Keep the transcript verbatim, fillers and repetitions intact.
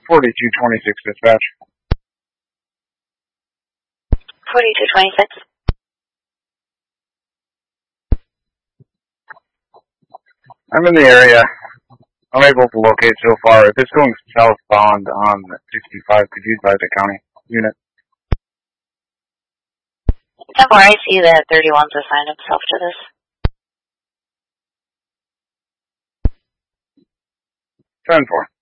forty-two twenty-six dispatch. forty-two twenty-six. I'm in the area. Unable to locate so far. If it's going southbound on sixty-five, could you advise the county unit? ten four, I see that thirty-one's assigned himself to this. ten four.